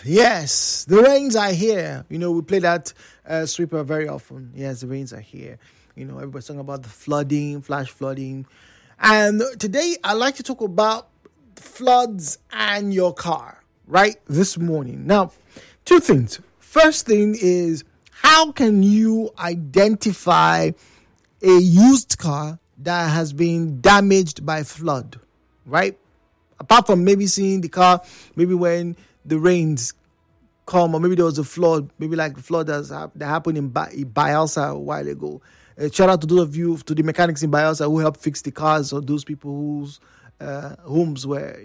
Yes, the rains are here. We play that sweeper very often. Yes, the rains are here. Everybody's talking about the flooding, flash flooding. And today I'd like to talk about floods and your car, right? This morning. Now, two things. First thing is, how can you identify a used car that has been damaged by flood, right? Apart from maybe seeing the car, maybe when the rains come, or maybe there was a flood, maybe like the flood that happened in Bayelsa a while ago. Shout out to those of you, to the mechanics in Bayelsa who helped fix the cars of those people whose homes were,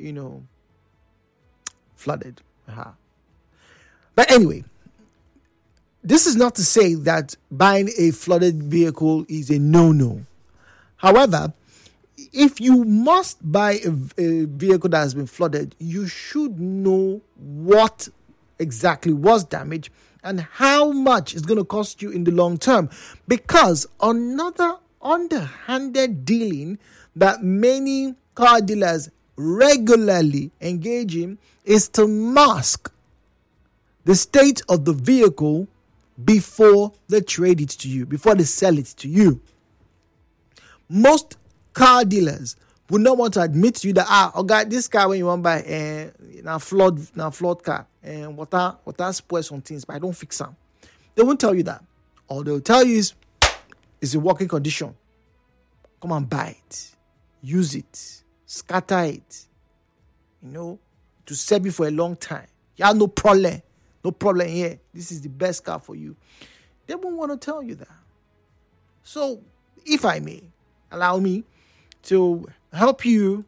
flooded. But anyway, this is not to say that buying a flooded vehicle is a no-no. However, if you must buy a vehicle that has been flooded, you should know what exactly was damaged and how much it's going to cost you in the long term. Because another underhanded dealing that many car dealers regularly engage in is to mask the state of the vehicle before they trade it to you, before they sell it to you. Most car dealers would not want to admit to you that okay, this car when you want to buy now flood car and water spoil some things, but I don't fix them. They won't tell you that. All they'll tell you is it's in working condition. Come and buy it, use it, scatter it, to serve you for a long time. You have no problem here. This is the best car for you. They won't want to tell you that. So, if I may, allow me to help you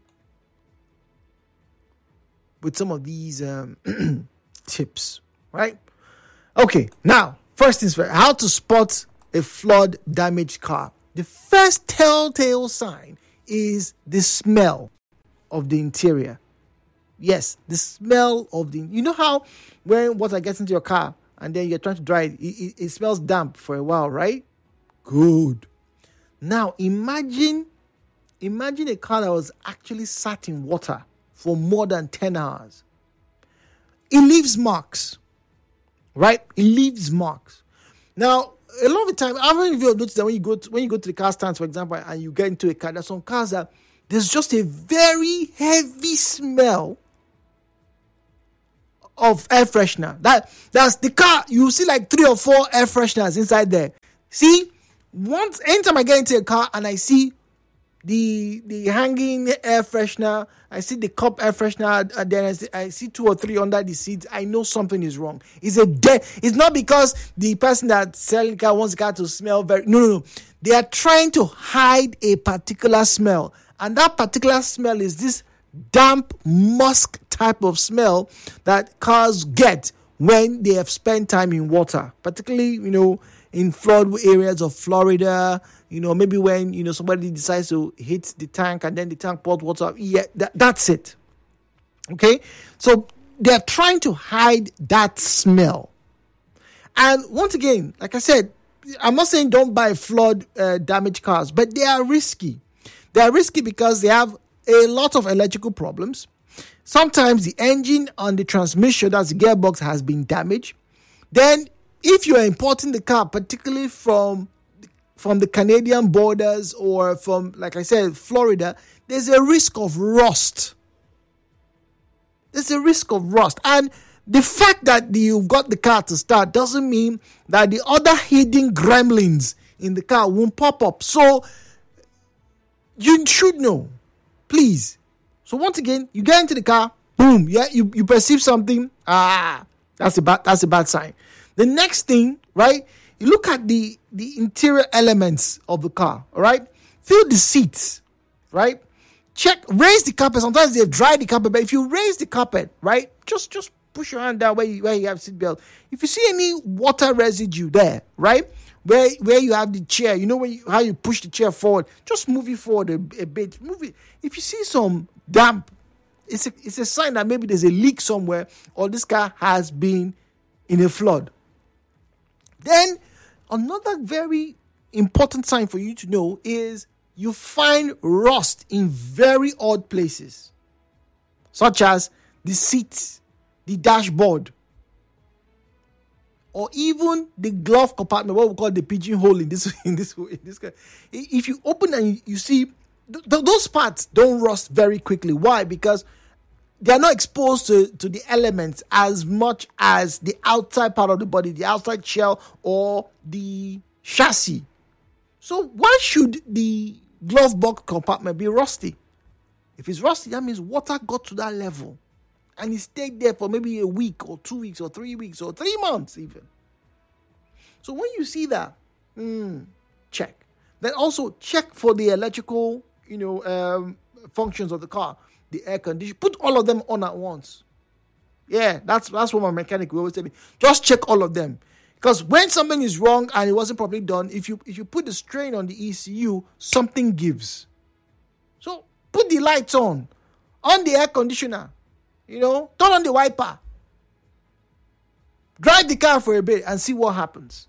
with some of these tips, right? Okay, now, first things first, how to spot a flood damaged car. The first telltale sign is the smell of the interior. Yes, the smell of the... You know how when water gets into your car and then you're trying to dry it, it smells damp for a while, right? Good. Now, imagine a car that was actually sat in water for more than 10 hours. It leaves marks, right? It leaves marks. Now, a lot of the time, I don't know if you've noticed that when you go to the car stands, for example, and you get into a car, there's some cars that there's just a very heavy smell of air freshener. That's the car. You see like 3 or 4 air fresheners inside there. See, anytime I get into a car and I see the hanging air freshener, I see the cup air freshener, and then I see 2 or 3 under the seats, I know something is wrong. It's not because the person that's selling the car wants the car to smell very... No. They are trying to hide a particular smell. And that particular smell is this damp musk type of smell that cars get when they have spent time in water, particularly, in flood areas of Florida, maybe when, somebody decides to hit the tank and then the tank pours water. Yeah, that's it. Okay? So they're trying to hide that smell. And once again, like I said, I'm not saying don't buy flood damaged cars, but they are risky. They are risky because they have a lot of electrical problems. Sometimes the engine and the transmission, that's the gearbox, has been damaged. Then, if you are importing the car, particularly from the Canadian borders or from, like I said, Florida, there's a risk of rust. And the fact that you've got the car to start doesn't mean that the other hidden gremlins in the car won't pop up. So, you should know. Please. So once again, you get into the car, boom, you perceive something. That's a bad sign. The next thing, right? You look at the interior elements of the car, all right? Feel the seats, right? Raise the carpet. Sometimes they've dried the carpet, but if you raise the carpet, right, just push your hand down where you have seat belt. If you see any water residue there, right, where you have the chair, how you push the chair forward, just move it forward a bit. Move it. If you see some damp, it's a sign that maybe there's a leak somewhere or this car has been in a flood. Then another very important sign for you to know is you find rust in very odd places, such as the seats, the dashboard, or even the glove compartment, what we call the pigeonhole in this case. If you open and you see those parts don't rust very quickly. Why? Because they are not exposed to the elements as much as the outside part of the body, the outside shell or the chassis. So why should the glove box compartment be rusty? If it's rusty, that means water got to that level and it stayed there for maybe a week or 2 weeks or 3 weeks or 3 months even. So when you see that, check. Then also check for the electrical, functions of the car, the air conditioning. Put all of them on at once. Yeah, that's what my mechanic will always tell me. Just check all of them. Because when something is wrong and it wasn't properly done, if you put the strain on the ECU, something gives. So put the lights on the air conditioner, turn on the wiper. Drive the car for a bit and see what happens.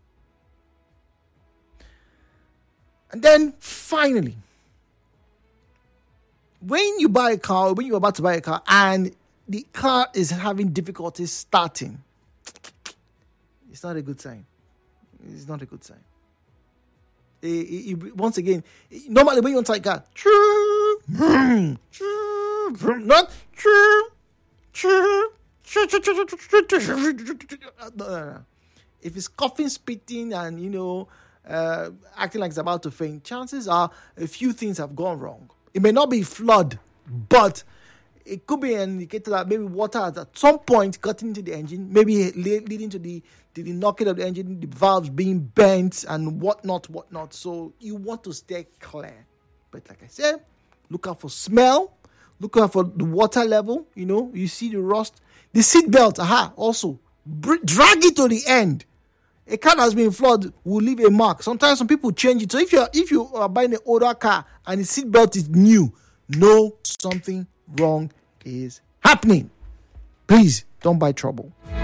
And then finally, when you're about to buy a car and the car is having difficulties starting, it's not a good sign. It's not a good sign. Once again, normally when you want to take a car, not no. If it's coughing, spitting, and acting like it's about to faint, chances are a few things have gone wrong. It may not be flood, but it could be an indicator that maybe water has at some point gotten into the engine, maybe leading to the knocking of the engine, the valves being bent and whatnot. So you want to stay clear. But like I said, look out for smell, look out for the water level. You see the rust. The seat belt, also drag it to the end. A car that's been flooded will leave a mark. Sometimes some people change it. So if you are buying an older car and the seat belt is new, know something wrong is happening. Please don't buy trouble.